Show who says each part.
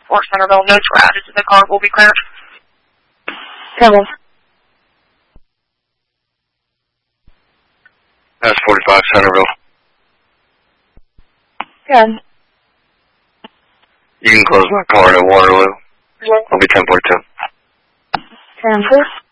Speaker 1: for Centerville. Notes were added to the card. Will be cleared.
Speaker 2: Campbell.
Speaker 3: That's 45 Centerville.
Speaker 2: Good.
Speaker 3: You can close my card at Waterloo. I'll be 1042.
Speaker 2: 10, please.